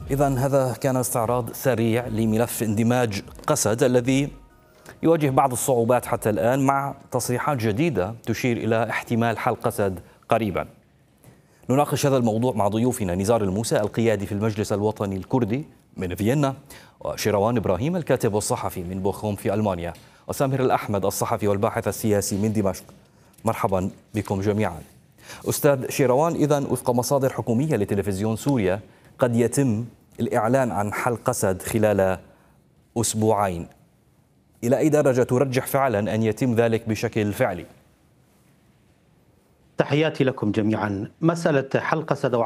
إذن هذا كان استعراض سريع لملف اندماج قسد الذي يواجه بعض الصعوبات حتى الآن، مع تصريحات جديدة تشير إلى احتمال حل قسد قريبا. نناقش هذا الموضوع مع ضيوفنا نزار الموسى القيادي في المجلس الوطني الكردي من فيينا، وشيروان إبراهيم الكاتب والصحفي من بوخوم في ألمانيا، وسامر الأحمد الصحفي والباحث السياسي من دمشق. مرحبا بكم جميعا. أستاذ شيروان، إذن وفق مصادر حكومية لتلفزيون سوريا قد يتم الإعلان عن حل قسد خلال أسبوعين، إلى أي درجة ترجح فعلا أن يتم ذلك بشكل فعلي؟ تحياتي لكم جميعا. مسألة حل قسد